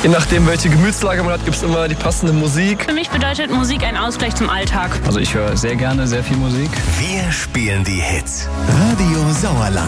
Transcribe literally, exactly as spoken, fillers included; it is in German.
Je nachdem, welche Gemütslage man hat, gibt es immer die passende Musik. Für mich bedeutet Musik ein Ausgleich zum Alltag. Also ich höre sehr gerne sehr viel Musik. Wir spielen die Hits. Radio Sauerland.